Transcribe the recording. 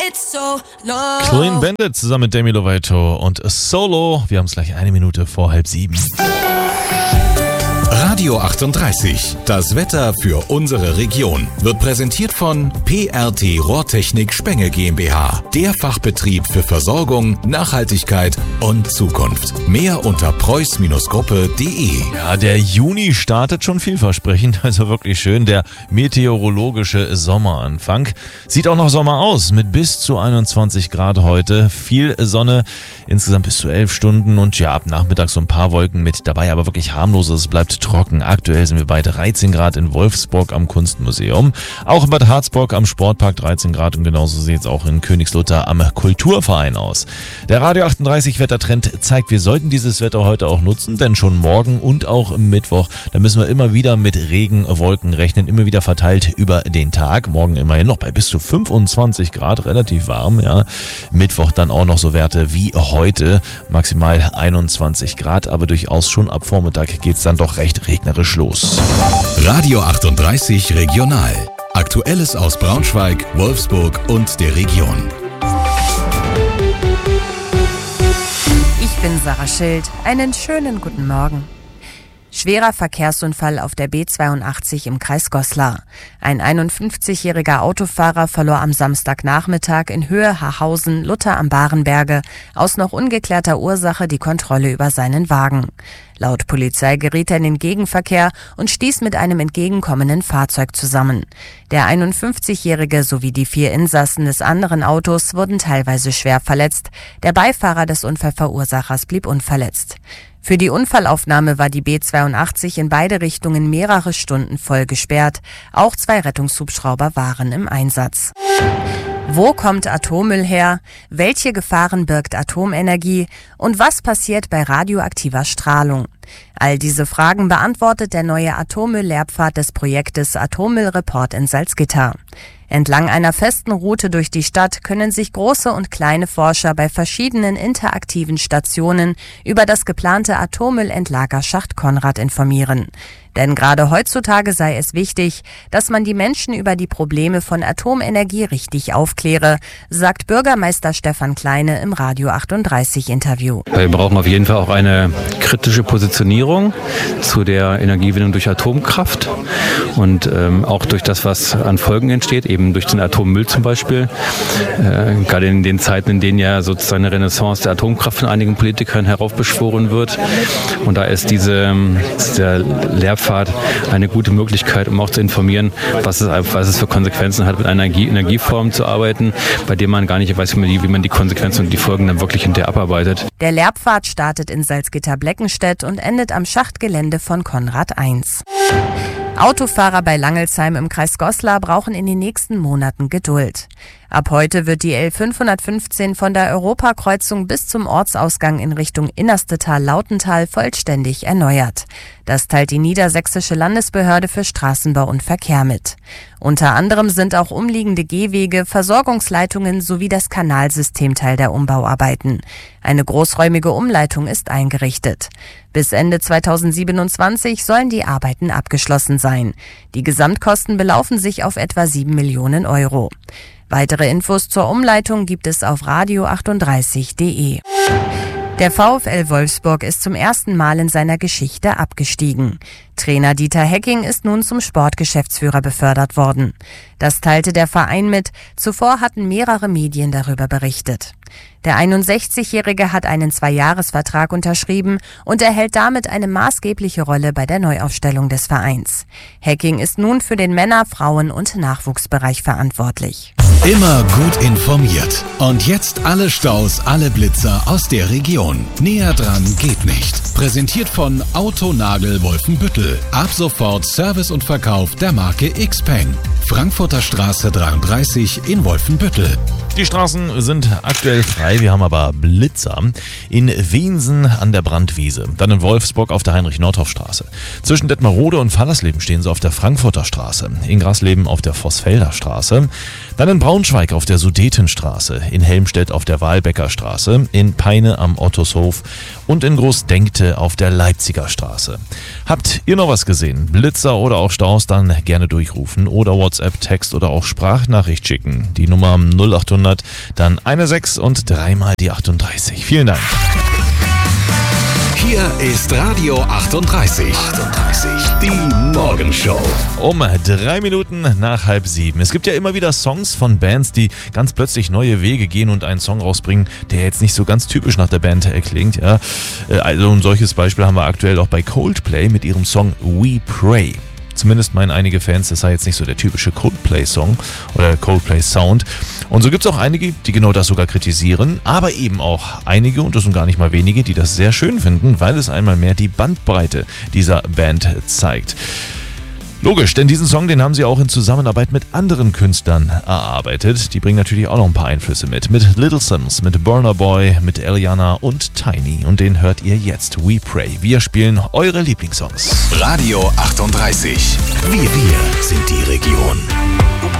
It's so long. Clean Bandit zusammen mit Demi Lovato und Solo. Wir haben es gleich 1 Minute vor 6:30. Radio 38, das Wetter für unsere Region, wird präsentiert von PRT Rohrtechnik Spenge GmbH, der Fachbetrieb für Versorgung, Nachhaltigkeit und Zukunft. Mehr unter preuß-gruppe.de. Ja, der Juni startet schon vielversprechend, also wirklich schön. Der meteorologische Sommeranfang. Sieht auch noch Sommer aus, mit bis zu 21 Grad heute. Viel Sonne, insgesamt bis zu 11 Stunden und ja, ab Nachmittag so ein paar Wolken mit dabei, aber wirklich harmlos. Es bleibt trocken. Aktuell sind wir bei 13 Grad in Wolfsburg am Kunstmuseum. Auch in Bad Harzburg am Sportpark 13 Grad und genauso sieht es auch in Königslutter am Kulturverein aus. Der Radio 38 Wettertrend zeigt, wir sollten dieses Wetter heute auch nutzen, denn schon morgen und auch am Mittwoch, da müssen wir immer wieder mit Regenwolken rechnen, immer wieder verteilt über den Tag. Morgen immerhin noch bei bis zu 25 Grad, relativ warm, ja. Mittwoch dann auch noch so Werte wie heute, maximal 21 Grad, aber durchaus schon ab Vormittag geht es dann doch recht regnerisch los. Radio 38 Regional. Aktuelles aus Braunschweig, Wolfsburg und der Region. Ich bin Sarah Schild. Einen schönen guten Morgen. Schwerer Verkehrsunfall auf der B82 im Kreis Goslar. Ein 51-jähriger Autofahrer verlor am Samstagnachmittag in Höhe Haarhausen, Lutter am Barenberge, aus noch ungeklärter Ursache die Kontrolle über seinen Wagen. Laut Polizei geriet er in den Gegenverkehr und stieß mit einem entgegenkommenden Fahrzeug zusammen. Der 51-jährige sowie die 4 Insassen des anderen Autos wurden teilweise schwer verletzt. Der Beifahrer des Unfallverursachers blieb unverletzt. Für die Unfallaufnahme war die B82 in beide Richtungen mehrere Stunden voll gesperrt. Auch 2 Rettungshubschrauber waren im Einsatz. Wo kommt Atommüll her? Welche Gefahren birgt Atomenergie? Und was passiert bei radioaktiver Strahlung? All diese Fragen beantwortet der neue Atommüll-Lehrpfad des Projektes Atommüllreport in Salzgitter. Entlang einer festen Route durch die Stadt können sich große und kleine Forscher bei verschiedenen interaktiven Stationen über das geplante Atommüllendlagerschacht Konrad informieren. Denn gerade heutzutage sei es wichtig, dass man die Menschen über die Probleme von Atomenergie richtig aufkläre, sagt Bürgermeister Stefan Kleine im Radio 38 Interview. Wir brauchen auf jeden Fall auch eine kritische Positionierung zu der Energiegewinnung durch Atomkraft und auch durch das, was an Folgen entsteht, eben durch den Atommüll zum Beispiel. Gerade in den Zeiten, in denen ja sozusagen eine Renaissance der Atomkraft von einigen Politikern heraufbeschworen wird. Und da ist der Lehrpfad eine gute Möglichkeit, um auch zu informieren, was es für Konsequenzen hat, mit einer Energieform zu arbeiten, bei dem man gar nicht weiß, wie man die Konsequenzen und die Folgen dann wirklich hinterher abarbeitet. Der Lehrpfad startet in Salzgitter-Bleckenstedt und endet am Schachtgelände von Konrad 1. Autofahrer bei Langelsheim im Kreis Goslar brauchen in den nächsten Monaten Geduld. Ab heute wird die L515 von der Europakreuzung bis zum Ortsausgang in Richtung Innerstetal-Lautental vollständig erneuert. Das teilt die Niedersächsische Landesbehörde für Straßenbau und Verkehr mit. Unter anderem sind auch umliegende Gehwege, Versorgungsleitungen sowie das Kanalsystem Teil der Umbauarbeiten. Eine großräumige Umleitung ist eingerichtet. Bis Ende 2027 sollen die Arbeiten abgeschlossen sein. Die Gesamtkosten belaufen sich auf etwa 7 Millionen Euro. Weitere Infos zur Umleitung gibt es auf radio38.de. Der VfL Wolfsburg ist zum ersten Mal in seiner Geschichte abgestiegen. Trainer Dieter Hecking ist nun zum Sportgeschäftsführer befördert worden. Das teilte der Verein mit. Zuvor hatten mehrere Medien darüber berichtet. Der 61-Jährige hat einen 2-Jahres-Vertrag unterschrieben und erhält damit eine maßgebliche Rolle bei der Neuaufstellung des Vereins. Hecking ist nun für den Männer-, Frauen- und Nachwuchsbereich verantwortlich. Immer gut informiert. Und jetzt alle Staus, alle Blitzer aus der Region. Näher dran geht nicht. Präsentiert von Autonagel Wolfenbüttel. Ab sofort Service und Verkauf der Marke Xpeng. Frankfurter Straße 33 in Wolfenbüttel. Die Straßen sind aktuell frei, wir haben aber Blitzer. In Wensen an der Brandwiese, dann in Wolfsburg auf der Heinrich-Nordhoff-Straße. Zwischen Detmarode und Fallersleben stehen sie auf der Frankfurter Straße, in Grasleben auf der Vossfelder Straße, dann in Braunschweig auf der Sudetenstraße, in Helmstedt auf der Wahlbecker Straße, in Peine am Ottoshof und in Großdenkte auf der Leipziger Straße. Habt ihr noch was gesehen? Blitzer oder auch Staus, dann gerne durchrufen oder WhatsApp, Text oder auch Sprachnachricht schicken. Die Nummer 0800 0800, dann eine 6 und dreimal die 38. Vielen Dank. Hier ist Radio 38. Die Morgenshow. Um 3 Minuten nach 6:30. Es gibt ja immer wieder Songs von Bands, die ganz plötzlich neue Wege gehen und einen Song rausbringen, der jetzt nicht so ganz typisch nach der Band klingt. Ja. Also ein solches Beispiel haben wir aktuell auch bei Coldplay mit ihrem Song We Pray. Zumindest meinen einige Fans, das sei jetzt nicht so der typische Coldplay-Song oder Coldplay-Sound. Und so gibt es auch einige, die genau das sogar kritisieren, aber eben auch einige, und das sind gar nicht mal wenige, die das sehr schön finden, weil es einmal mehr die Bandbreite dieser Band zeigt. Logisch, denn diesen Song, den haben sie auch in Zusammenarbeit mit anderen Künstlern erarbeitet. Die bringen natürlich auch noch ein paar Einflüsse mit Little Sims, mit Burna Boy, mit Eliana und Tiny. Und den hört ihr jetzt, We Pray. Wir spielen eure Lieblingssongs. Radio 38. Wir sind die Region.